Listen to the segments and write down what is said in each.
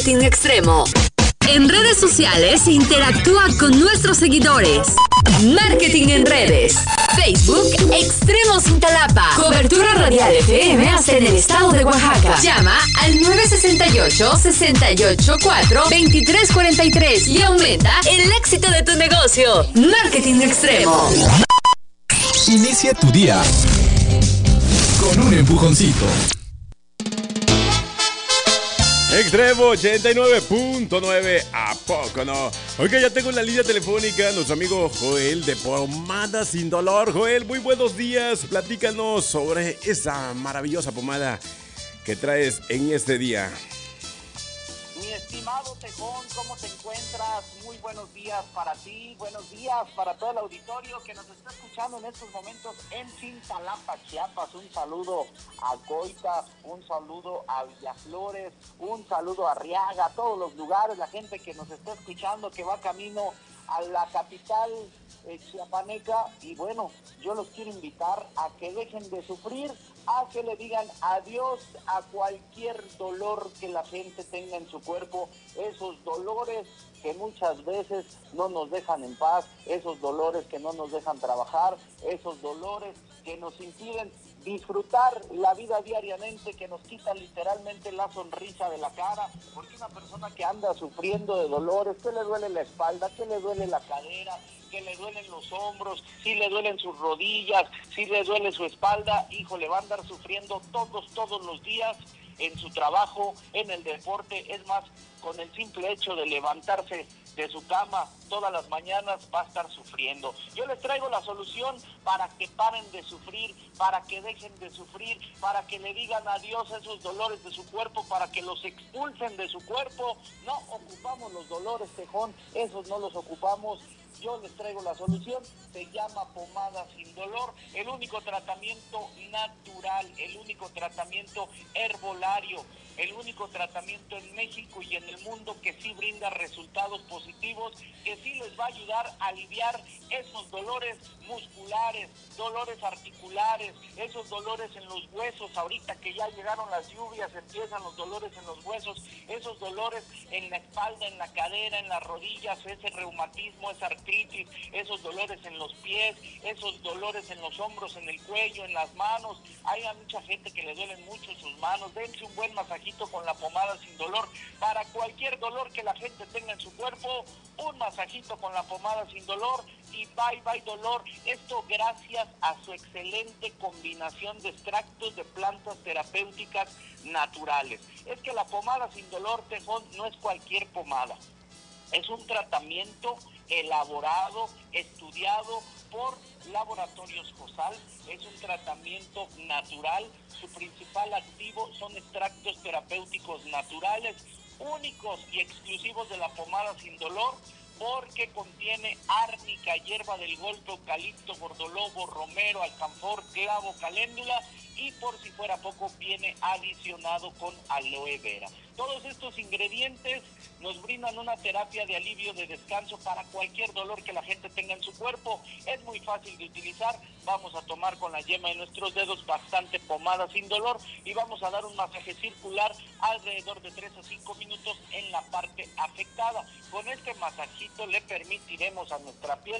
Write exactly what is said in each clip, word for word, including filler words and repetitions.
Marketing Extremo. En redes sociales, interactúa con nuestros seguidores. Marketing en redes. Facebook, Extremo Cintalapa. Cobertura radial F M hasta en el estado de Oaxaca. Llama al nueve seis ocho, seis ocho cuatro, dos tres cuatro tres y aumenta el éxito de tu negocio. Marketing Extremo. Inicia tu día con un empujoncito. Extremo ochenta y nueve punto nueve, ¿a poco no? Oiga, ya tengo en la línea telefónica a nuestro amigo Joel de Pomada Sin Dolor. Joel, muy buenos días. Platícanos sobre esa maravillosa pomada que traes en este día. Mi estimado Tejón, ¿cómo te encuentras? Muy buenos días para ti, buenos días para todo el auditorio que nos está escuchando en estos momentos en Cintalapa, Chiapas. Un saludo a Coita, un saludo a Villaflores, un saludo a Arriaga, a todos los lugares, la gente que nos está escuchando, que va camino a la capital eh, chiapaneca. Y bueno, yo los quiero invitar a que dejen de sufrir, a que le digan adiós a cualquier dolor que la gente tenga en su cuerpo, esos dolores que muchas veces no nos dejan en paz, esos dolores que no nos dejan trabajar, esos dolores que nos impiden disfrutar la vida diariamente, que nos quitan literalmente la sonrisa de la cara, porque una persona que anda sufriendo de dolores, que le duele la espalda, que le duele la cadera, que le duelen los hombros, si le duelen sus rodillas, si le duele su espalda, híjole, va a andar sufriendo todos, todos los días en su trabajo, en el deporte. Es más, con el simple hecho de levantarse de su cama todas las mañanas va a estar sufriendo. Yo les traigo la solución para que paren de sufrir, para que dejen de sufrir, para que le digan adiós a esos dolores de su cuerpo, para que los expulsen de su cuerpo. No ocupamos los dolores, Tejón, esos no los ocupamos. Yo les traigo la solución, se llama Pomada Sin Dolor, el único tratamiento natural, el único tratamiento herbolario, el único tratamiento en México y en el mundo que sí brinda resultados positivos, que sí les va a ayudar a aliviar esos dolores musculares, dolores articulares, esos dolores en los huesos. Ahorita que ya llegaron las lluvias, empiezan los dolores en los huesos, esos dolores en la espalda, en la cadera, en las rodillas, ese reumatismo, esa artritis, esos dolores en los pies, esos dolores en los hombros, en el cuello, en las manos. Hay a mucha gente que le duelen mucho sus manos. Dense un buen masajito con la Pomada Sin Dolor. Para cualquier dolor que la gente tenga en su cuerpo, un masajito con la Pomada Sin Dolor y bye bye dolor. Esto gracias a su excelente combinación de extractos de plantas terapéuticas naturales. Es que la Pomada Sin Dolor, Tejón, no es cualquier pomada. Es un tratamiento elaborado, estudiado por Laboratorios Cosal. Es un tratamiento natural. Su principal activo son extractos terapéuticos naturales, únicos y exclusivos de la Pomada Sin Dolor, porque contiene árnica, hierba del golpe, eucalipto, gordolobo, romero, alcanfor, clavo, caléndula, y por si fuera poco viene adicionado con aloe vera. Todos estos ingredientes nos brindan una terapia de alivio, de descanso para cualquier dolor que la gente tenga en su cuerpo. Es muy fácil de utilizar. Vamos a tomar con la yema de nuestros dedos bastante Pomada Sin Dolor y vamos a dar un masaje circular alrededor de tres a cinco minutos en la parte afectada. Con este masajito le permitiremos a nuestra piel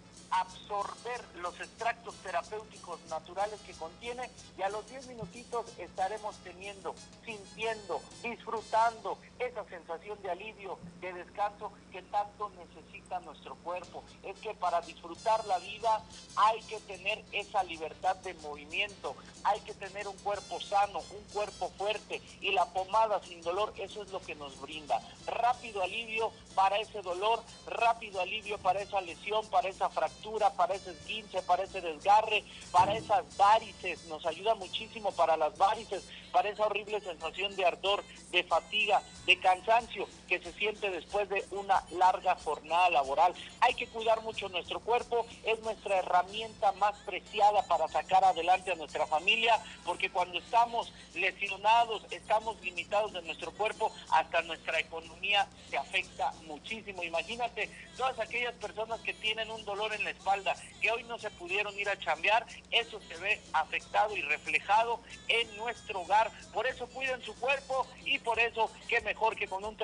absorber los extractos terapéuticos naturales que contiene, y a los diez minutitos estaremos teniendo, sintiendo, disfrutando esa sensación de alivio, de descanso que tanto necesita nuestro cuerpo. Es que para disfrutar la vida hay que tener esa libertad de movimiento, hay que tener un cuerpo sano, un cuerpo fuerte, y la Pomada Sin Dolor eso es lo que nos brinda. Rápido alivio para ese dolor, rápido alivio para esa lesión, para esa fractura, para ese esguince, para ese desgarre, para esas varices. Nos ayuda muchísimo para las varices, para esa horrible sensación de ardor, de fatiga, de cansancio que se siente después de una larga jornada laboral. Hay que cuidar mucho nuestro cuerpo, es nuestra herramienta más preciada para sacar adelante a nuestra familia, porque cuando estamos lesionados, estamos limitados de nuestro cuerpo, hasta nuestra economía se afecta muchísimo. Imagínate todas aquellas personas que tienen un dolor en la espalda, que hoy no se pudieron ir a chambear, eso se ve afectado y reflejado en nuestro hogar. Por eso cuiden su cuerpo, y por eso qué mejor que con un